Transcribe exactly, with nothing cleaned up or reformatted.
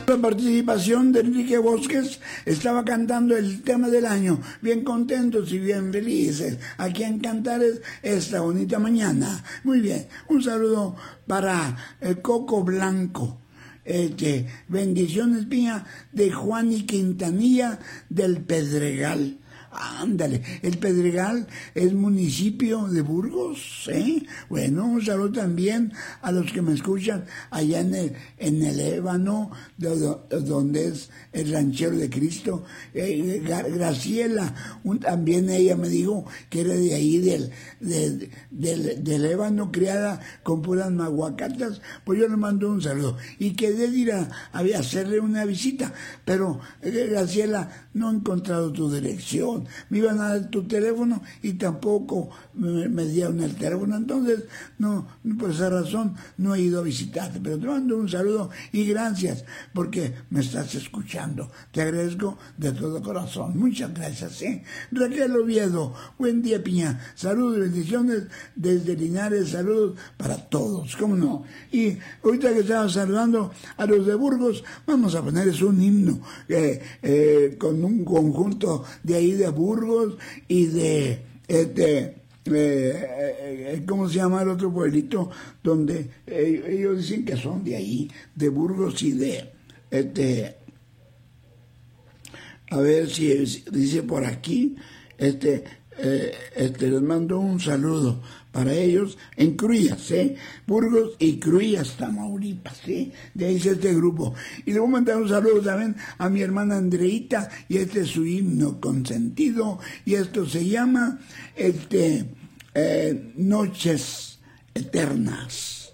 La participación de Enrique Bosques estaba cantando el tema del año, bien contentos y bien felices, aquí en Cantares esta bonita mañana. Muy bien, un saludo para el Coco Blanco. Este, bendiciones mía de Juan y Quintanilla del Pedregal. Ándale, el Pedregal es municipio de Burgos, ¿eh? Bueno, un saludo también a los que me escuchan allá en el, en el Ébano, de, de, donde es el ranchero de Cristo. Eh, Graciela, un, también ella me dijo que era de ahí, del, del, del, del Ébano, criada con puras maguacatas, pues yo le mando un saludo. Y quedé de ir a, a hacerle una visita, pero eh, Graciela, no he encontrado tu dirección. Me iban a dar tu teléfono y tampoco me, me dieron el teléfono, entonces no, por esa razón no he ido a visitarte, pero te mando un saludo y gracias porque me estás escuchando, te agradezco de todo corazón, muchas gracias. ¿eh? Raquel Oviedo, buen día Piña, saludos y bendiciones desde Linares, saludos para todos, cómo no. Y ahorita que estaba saludando a los de Burgos, vamos a ponerles un himno eh, eh, con un conjunto de ahí de Burgos y de este eh, eh, ¿cómo se llama el otro pueblito? Donde eh, ellos dicen que son de ahí, de Burgos y de este, a ver si es, dice por aquí, este, eh, este les mando un saludo para ellos en Cruillas, ¿eh? Burgos y Cruillas, Tamaulipas, ¿eh? De ahí es este grupo. Y le voy a mandar un saludo también a mi hermana Andreita, y este es su himno consentido, y esto se llama este, eh, Noches Eternas.